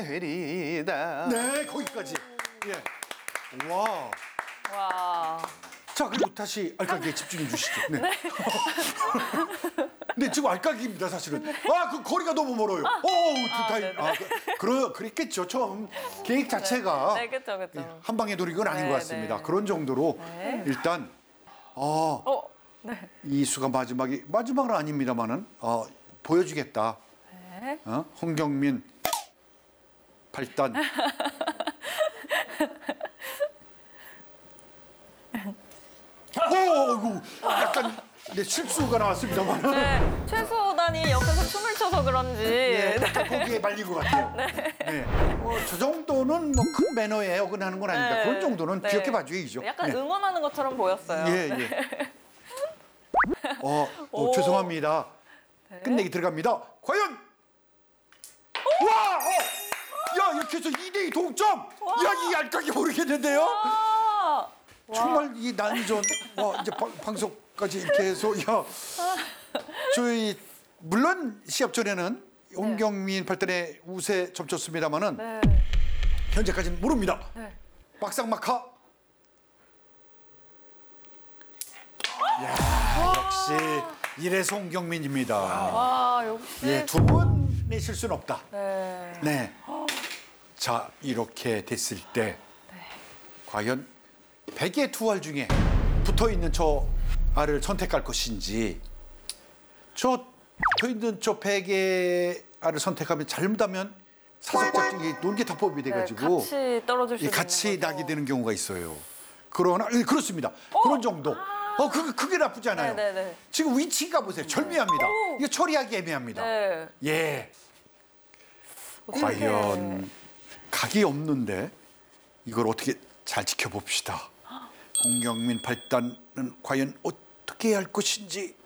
회리다. 네, 거기까지. 예. 와. 와. 자, 그리고 다시 알까기에 집중해 주시죠. 네. 네, 지금 알까기입니다, 사실은. 아, 그 거리가 너무 멀어요. 그랬겠죠. 처음 계획 자체가 네, 그렇죠, 그렇죠. 한 방에 노린 건 아닌 것 같습니다. 네. 그런 정도로 일단 네. 이수가 마지막은 아닙니다만은 보여주겠다. 네. 홍경민 8단. 이거 약간 실수가 나왔습니다만. 네, 최수호단이 옆에서 춤을 춰서 그런지. 예, 약간 거기에 말린 것 같아요. 네. 저 정도는 뭐 큰 매너에 어긋나는 건 아닙니다. 네. 그런 정도는 네. 귀엽게 봐줘야죠. 약간 네. 응원하는 것처럼 보였어요. 예, 예. 오. 죄송합니다. 끝내기 들어갑니다. 과연! 와! 야, 이렇게 해서 2대2 동점! 야, 이 알까기 모르겠는데요? 와. 정말 이 난전, 이제 방송까지 이렇게 해서, 저희, 물론 시합 전에는 홍경민 8단의 우세 점쳤습니다만은, 네. 현재까지는 모릅니다. 네. 막상막하. 야, 역시 이래서 홍경민입니다. 와, 역시. 예, 두 번의 실수는 없다. 네. 네. 자, 이렇게 됐을 때 과연 100의 투알 중에 붙어있는 저 알을 선택할 것인지, 저 붙어있는 저 100의 알을 선택하면 잘못하면 사석작중이 논개탑법이 돼가지고 같이 떨어질 수 있는 같이 거죠. 나게 되는 경우가 있어요. 그러나 그렇습니다. 그런 정도. 그게 나쁘지 않아요. 네네네. 지금 위치가 보세요. 절묘합니다. 이거 처리하기 애매합니다. 네. 예. 어떡해. 과연 각이 없는데 이걸 어떻게 잘 지켜봅시다. 홍경민 8단은 과연 어떻게 할 것인지.